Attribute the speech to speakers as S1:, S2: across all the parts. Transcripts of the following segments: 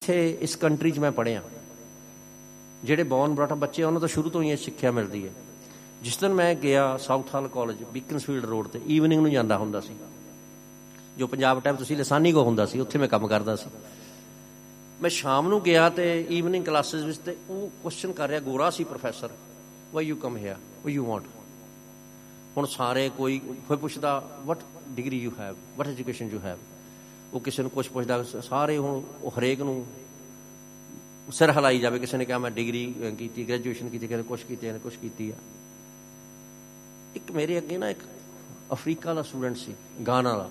S1: ਇੱਥੇ ਇਸ ਕੰਟਰੀ 'ਚ ਮੈਂ ਪੜ੍ਹਿਆ, ਜਿਹੜੇ ਬੌਰਨ ਬਰਾਟ ਅਪ ਬੱਚੇ ਉਹਨਾਂ ਤੋਂ ਸ਼ੁਰੂ ਤੋਂ ਹੀ ਇਹ ਸਿੱਖਿਆ ਮਿਲਦੀ ਹੈ। ਜਿਸ ਦਿਨ ਮੈਂ ਗਿਆ ਸਾਊਥ ਹਾਲ ਕਾਲਜ ਬੀਕਨਸਫੀਲਡ ਰੋਡ 'ਤੇ ਈਵਨਿੰਗ ਨੂੰ ਜਾਂਦਾ ਹੁੰਦਾ ਸੀ, ਜੋ ਪੰਜਾਬ ਟਾਈਮ ਤੁਸੀਂ ਲਸਾਨੀ ਕੋ ਹੁੰਦਾ ਸੀ, ਉੱਥੇ ਮੈਂ ਕੰਮ ਕਰਦਾ ਸੀ। ਮੈਂ ਸ਼ਾਮ ਨੂੰ ਗਿਆ ਅਤੇ ਈਵਨਿੰਗ ਕਲਾਸਿਸ ਵਿੱਚ, ਅਤੇ ਉਹ ਕੁਸ਼ਚਨ ਕਰ ਰਿਹਾ, ਗੋਰਾ ਸੀ professor, why you come here, why you want. ਹੁਣ ਸਾਰੇ ਕੋਈ ਫਿਰ ਪੁੱਛਦਾ ਵਟ degree you have, what education you have. ਉਹ ਕਿਸੇ ਨੂੰ ਕੁਛ ਪੁੱਛਦਾ, ਸਾਰੇ ਹੁਣ ਉਹ ਹਰੇਕ ਨੂੰ ਸਿਰ ਹਿਲਾਈ ਜਾਵੇ। ਕਿਸੇ ਨੇ ਕਿਹਾ ਮੈਂ ਡਿਗਰੀ ਕੀਤੀ, ਗ੍ਰੈਜੂਏਸ਼ਨ ਕੀਤੀ, ਕਿਸੇ ਨੇ ਕੁਛ ਕੀਤੀ, ਕੁਛ ਕੀਤੀ ਆ। ਇੱਕ ਮੇਰੇ ਅੱਗੇ ਨਾ ਇੱਕ ਅਫਰੀਕਾ ਦਾ ਸਟੂਡੈਂਟ ਸੀ, ਗਾਨਾ ਵਾਲਾ।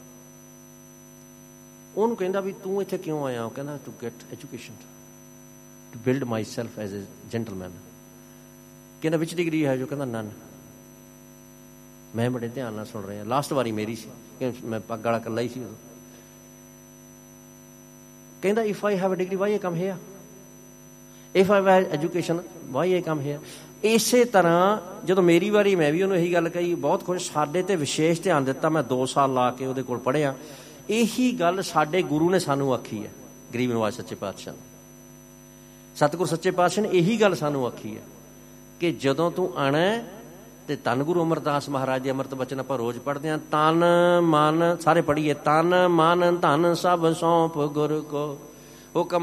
S1: ਉਹਨੂੰ ਕਹਿੰਦਾ ਵੀ ਤੂੰ ਇੱਥੇ ਕਿਉਂ ਆਇਆ? ਉਹ ਕਹਿੰਦਾ to get education, to build my self as a gentleman. ਕਹਿੰਦਾ ਵਿਚ ਡਿਗਰੀ ਹੈ ਜੋ? ਕਹਿੰਦਾ ਨਨ। ਮੈਂ ਬੜੇ ਧਿਆਨ ਨਾਲ ਸੁਣ ਰਿਹਾ, ਲਾਸਟ ਵਾਰੀ ਮੇਰੀ ਸੀ, ਮੈਂ ਪੱਗ ਵਾਲਾ ਇਕੱਲਾ ਹੀ ਸੀ ਉਦੋਂ। ਕਹਿੰਦਾ if I have a degree why I come here, if I have education why I come here. ਇਸੇ ਤਰ੍ਹਾਂ ਜਦੋਂ ਮੇਰੀ ਵਾਰੀ ਮੈਂ ਵੀ ਉਹਨੂੰ ਇਹੀ ਗੱਲ ਕਹੀ, ਬਹੁਤ ਖੁਸ਼। ਸਾਡੇ 'ਤੇ ਵਿਸ਼ੇਸ਼ ਧਿਆਨ ਦਿੱਤਾ। ਮੈਂ 2 ਸਾਲ ਲਾ ਕੇ ਉਹਦੇ ਕੋਲ ਪੜ੍ਹਿਆ। ਇਹੀ ਗੱਲ ਸਾਡੇ ਗੁਰੂ ਨੇ ਸਾਨੂੰ ਆਖੀ ਹੈ, ਗਰੀਬ ਨਵਾਜ਼ ਸੱਚੇ ਪਾਤਸ਼ਾਹ ਨੇ, ਸਤਿਗੁਰ ਸੱਚੇ ਪਾਤਸ਼ਾਹ ਨੇ ਇਹੀ ਗੱਲ ਸਾਨੂੰ ਆਖੀ ਹੈ ਕਿ ਜਦੋਂ ਤੂੰ ਆਉਣਾ ਅਤੇ ਧੰਨ ਗੁਰੂ ਅਮਰਦਾਸ ਮਹਾਰਾਜ ਦੇ ਅੰਮ੍ਰਿਤ ਬਚਨ ਆਪਾਂ ਰੋਜ਼ ਪੜ੍ਹਦੇ ਹਾਂ, ਤਨ ਮਨ ਸਾਰੇ ਪੜ੍ਹੀਏ, ਤਨ ਮਨ ਧਨ ਸਭ ਸੌਂਪ ਗੁਰ ਕੋ ਹੁਕਮ